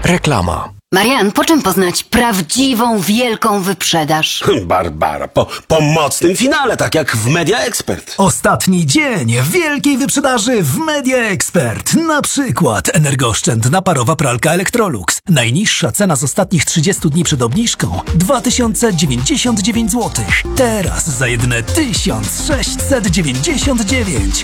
Reklama. Marian, po czym poznać prawdziwą, wielką wyprzedaż? Barbara, po mocnym finale, tak jak w Media Expert. Ostatni dzień wielkiej wyprzedaży w Media Expert. Na przykład energooszczędna parowa pralka Electrolux. Najniższa cena z ostatnich 30 dni przed obniżką 2099 zł. Teraz za jedyne 1699.